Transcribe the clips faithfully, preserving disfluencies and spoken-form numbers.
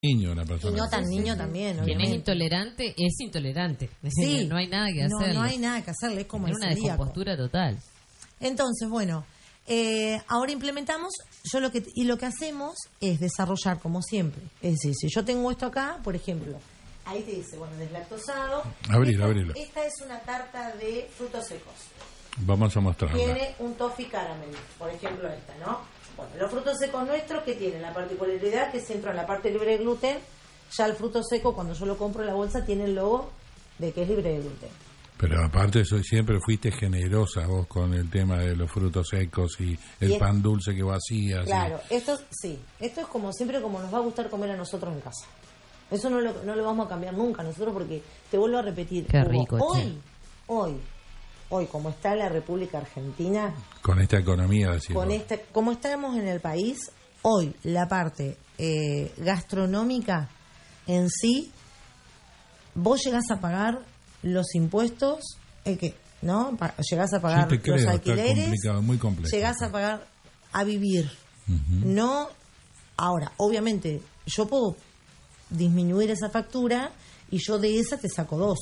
niño, una persona. Y no tan niño también, Quien obviamente. es intolerante, es intolerante. Es Sí. decir, no hay nada que No, hacer. no hay nada que hacerle, es como Es el una celíaco. descompostura total. Entonces, bueno, eh, ahora implementamos, yo lo que y lo que hacemos es desarrollar como siempre. Es decir, si yo tengo esto acá, por ejemplo, ahí te dice, bueno, deslactosado. Abrir, esta, abrilo. Esta es una tarta de frutos secos. Vamos a mostrarla. Tiene un toffee caramel, por ejemplo esta, ¿no? Bueno, los frutos secos nuestros que tienen la particularidad que si entro en la parte libre de gluten, ya el fruto seco cuando yo lo compro en la bolsa tiene el logo de que es libre de gluten. Pero aparte, soy, siempre fuiste generosa vos con el tema de los frutos secos y el Y es- pan dulce que vos hacías. Claro, esto sí, esto es como siempre como nos va a gustar comer a nosotros en casa. Eso no lo, no lo vamos a cambiar nunca nosotros porque te vuelvo a repetir. Qué Hugo, rico, hoy, che. hoy, hoy como está la República Argentina, Y con esta economía, decís con vos. esta, como estamos en el país, hoy la parte eh, gastronómica en sí, vos llegás a pagar los impuestos, el que, ¿no? Pa- llegás a pagar Sí, te creo, los está alquileres, complicado, muy complejo. llegás a pagar a vivir. Ujú. No, ahora, obviamente, yo puedo disminuir esa factura y yo de esa te saco dos.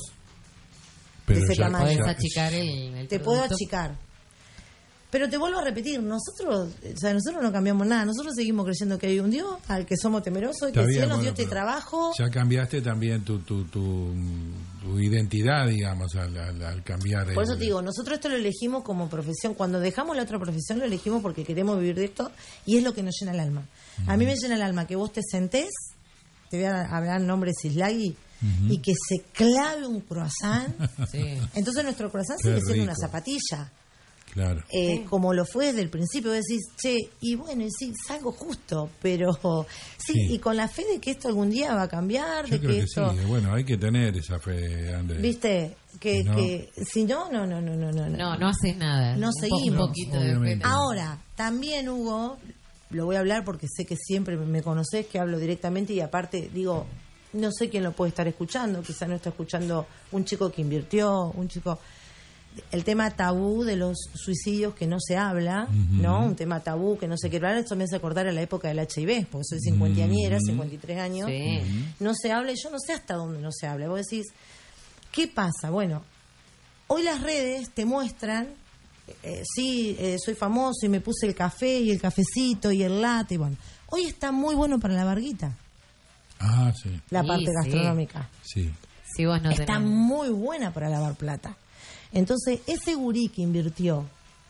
Pero ese ya- tamaño. Podés ya- achicar el, el Te puedo producto. achicar. Pero te vuelvo a repetir, nosotros, o sea, nosotros no cambiamos nada, nosotros seguimos creyendo que hay un Dios al que somos temerosos y que Está si bien, Él nos dio bueno, este pero trabajo. Ya cambiaste también tu tu, tu, tu identidad, digamos, al, al, al cambiar. Por eso el- te digo, nosotros esto lo elegimos como profesión. Cuando dejamos la otra profesión lo elegimos porque queremos vivir de esto y es lo que nos llena el alma. A mí me llena el alma que vos te sentés, te voy a hablar nombre Cislagui, y que se clave un croissant. Sí. Entonces nuestro croissant Qué sigue siendo una rico. zapatilla. Claro. Eh, como lo fue desde el principio, vos decís, che, y bueno, y sí, es algo justo, pero sí, Sí. y con la fe de que esto algún día va a cambiar, Yo de creo que que esto, sí. Bueno, hay que tener esa fe, Andrés. viste, que, No. que si no, no, no, no, no, no. No, no haces nada. No Un po- seguimos. Un poquito de Obviamente. fe. Ahora, también Hugo, lo voy a hablar porque sé que siempre me conocés, que hablo directamente y aparte digo, no sé quién lo puede estar escuchando, quizá no está escuchando un chico que invirtió, un chico... El tema tabú de los suicidios que no se habla, Ujú. ¿no? Un tema tabú que no se quiere hablar, esto me hace acordar a la época del H I V, porque soy cincuentañera, Ujú. cincuenta y tres años, Sí. no se habla y yo no sé hasta dónde no se habla. Vos decís, ¿qué pasa? Bueno, hoy las redes te muestran, eh, sí, eh, soy famoso y me puse el café y el cafecito y el latte, y bueno, hoy está muy bueno para la barguita, Ah, sí. la Sí, parte sí. gastronómica. Sí. Si vos no Está tenés... muy buena para lavar plata. Entonces, ese gurí que invirtió,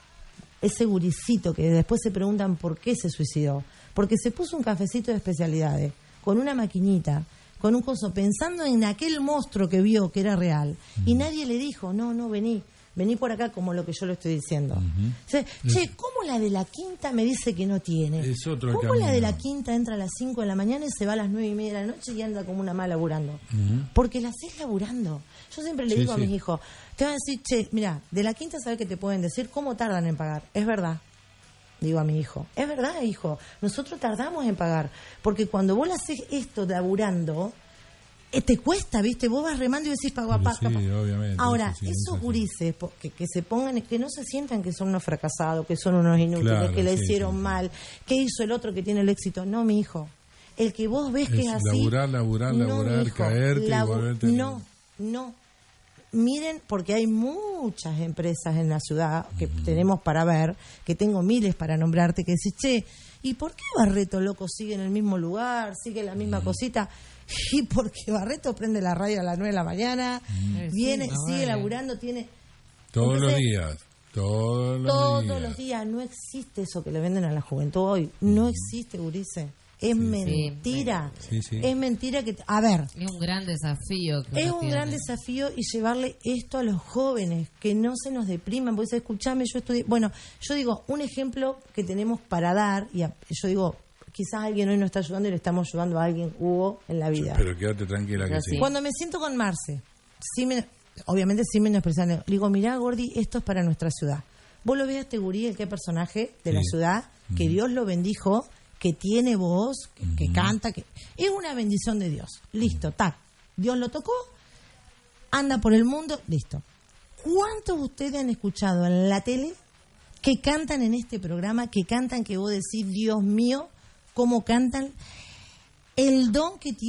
ese guricito que después se preguntan por qué se suicidó, porque se puso un cafecito de especialidades, con una maquinita, con un coso, pensando en aquel monstruo que vio que era real, y nadie le dijo, no, no, vení, vení por acá como lo que yo le estoy diciendo. O sea, che, ¿cómo la de la quinta me dice que no tiene? Es otro ¿Cómo la camino. de la quinta entra a las cinco de la mañana y se va a las nueve y media de la noche y anda como una mala laburando? Ujú. Porque la haces laburando. Yo siempre le Sí, digo sí. a mis hijos, te van a decir, che, mira, de la quinta sabes que te pueden decir cómo tardan en pagar. Es verdad. Digo a mi hijo, es verdad, hijo, nosotros tardamos en pagar, porque cuando vos le haces esto laburando, eh, te cuesta, ¿viste? Vos vas remando y decís, pago, Pero pago, sí, obviamente, Ahora, eso sí, esos eso sí. gurises, po- que, que se pongan, que no se sientan que son unos fracasados, que son unos inútiles, Claro, que le sí, hicieron sí, sí. mal, que hizo el otro que tiene el éxito. No, mi hijo. El que vos ves que Es es así. laburar, laburar, no, laburar, mi hijo, caerte y labu- volverte- No, no. Miren, porque hay muchas empresas en la ciudad que tenemos para ver, que tengo miles para nombrarte, que decís, che, ¿y por qué Barreto, loco, sigue en el mismo lugar, sigue la misma cosita? Y porque Barreto prende la radio a las nueve de la mañana, Eh, sí, viene, no, sigue vale. laburando, tiene... Todos los Entonces, días. Todos los Todos días. los días. No existe eso que le venden a la juventud hoy. No existe, Gurice. Es mentira. Sí, sí. Es mentira que... A ver, Es un gran desafío. que es uno un tiene. gran desafío y llevarle esto a los jóvenes, que no se nos depriman, porque escuchame, yo estudié... Bueno, yo digo, un ejemplo que tenemos para dar, y a- yo digo, quizás alguien hoy nos está ayudando y le estamos ayudando a alguien, Hugo, en la vida. Pero quédate tranquila que Yo sí. sí. Cuando me siento con Marce, sí me, obviamente sí me expresan, le digo, mirá, Gordi, esto es para nuestra ciudad. Vos lo ves a este gurí, el que personaje de la Sí. ciudad, que Dios lo bendijo, que tiene voz, que, que canta, que es una bendición de Dios. Listo, tac. Dios lo tocó, anda por el mundo, listo. ¿Cuántos de ustedes han escuchado en la tele que cantan en este programa, que cantan que vos decís, Dios mío, cómo cantan? el don que tiene